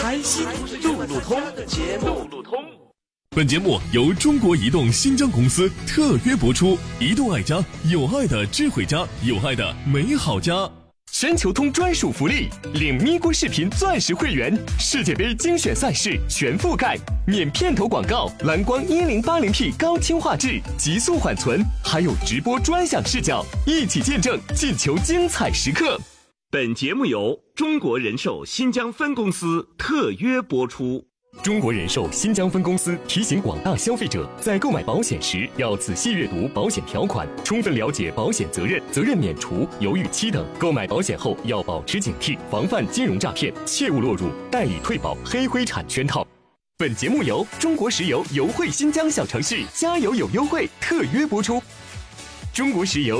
开心路路通的节目。 本节目由中国移动新疆公司特约播出，移动爱家，有爱的智慧家，有爱的美好家。 全球通专属福利，领咪咕视频钻石会员，世界杯精选赛事全覆盖，免片头广告，蓝光 1080P 高清画质，极速缓存，还有直播专享视角，一起见证进球精彩时刻。 本节目由中国人寿新疆分公司特约播出。 中国人寿新疆分公司提醒广大消费者，在购买保险时要仔细阅读保险条款，充分了解保险责任、责任免除、犹豫期等。购买保险后要保持警惕，防范金融诈骗，切勿落入代理退保、黑灰产圈套。本节目由中国石油油汇新疆小城市加油有优惠特约播出。中国石油